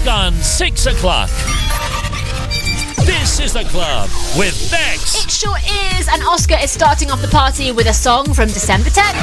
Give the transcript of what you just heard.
Just gone 6 o'clock. This is The Club with Bex. It sure is, and Oscar is starting off the party with a song from December 10th.